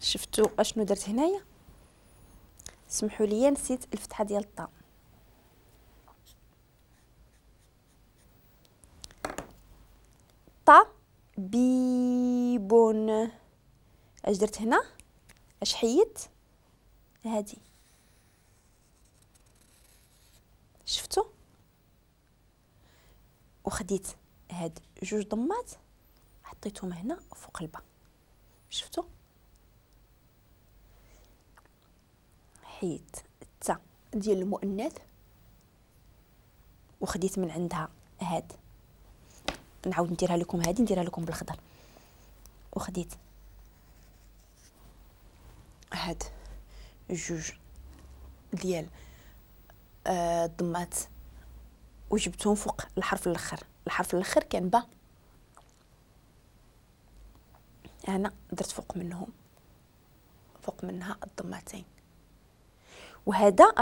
شفتوا اشنو درت هنايا؟ سمحوا لي نسيت الفتحه ديال الطا. طبيب. اش درت هنا؟ اش حيدت؟ هادي، شفتوا؟ وخديت هاد جوج ضمات حطيتهم هنا فوق الباء، شفتوا؟ حيدت التاء ديال المؤنث وخديت من عندها هاد، نعاود نديرها لكم، هادي نديرها لكم بالخضر، وخديت هاد جوج ديال الضمات وجبتهم فوق الحرف الاخر. الحرف الاخر كان با، انا درت فوق منها الضمتين. وهذا